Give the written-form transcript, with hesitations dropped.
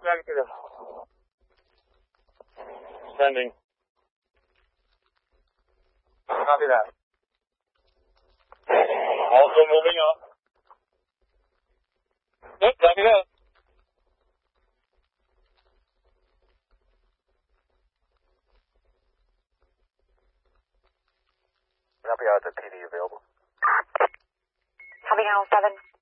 Negative. Sending. Copy that. Also moving up. Yep, copy that. Copy out the PD available. Copy Channel 7.